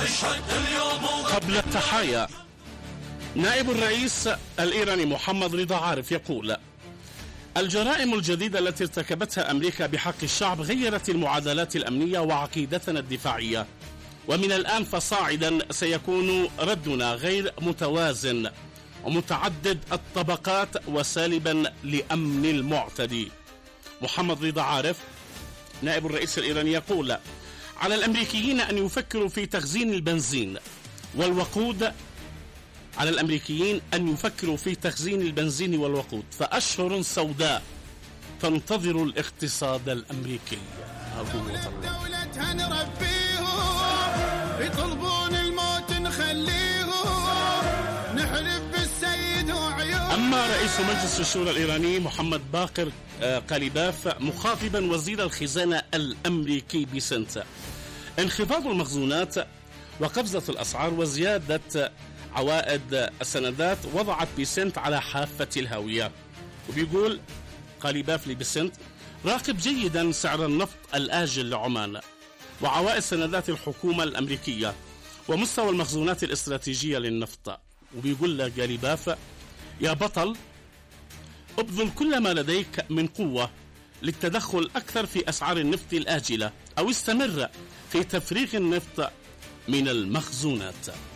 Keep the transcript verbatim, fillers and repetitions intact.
قبل التحايا، نائب الرئيس الإيراني محمد رضا عارف يقول: الجرائم الجديدة التي ارتكبتها أمريكا بحق الشعب غيرت المعادلات الأمنية وعقيدتنا الدفاعية، ومن الآن فصاعدا سيكون ردنا غير متوازن ومتعدد الطبقات وسالبا لأمن المعتدي. محمد رضا عارف نائب الرئيس الإيراني يقول: على الأمريكيين أن يفكروا في تخزين البنزين والوقود على الأمريكيين أن يفكروا في تخزين البنزين والوقود، فأشهر سوداء تنتظر الاقتصاد الأمريكي. الدولة هنربيهم، يطلبون الموت نخليهم، نحلف بالسيد وعيون. أما رئيس مجلس الشورى الإيراني محمد باقر قاليباف مخاطبا وزير الخزانة الأمريكي بسنت: انخفاض المخزونات وقفزة الأسعار وزيادة عوائد السندات وضعت بسنت على حافة الهاوية. وبيقول قاليباف لبسنت: راقب جيدا سعر النفط الآجل لعمان وعوائد سندات الحكومة الأمريكية ومستوى المخزونات الاستراتيجية للنفط. وبيقول لقاليباف: يا بطل، ابذل كل ما لديك من قوة للتدخل أكثر في أسعار النفط الآجلة، أو استمر في تفريغ النفط من المخزونات.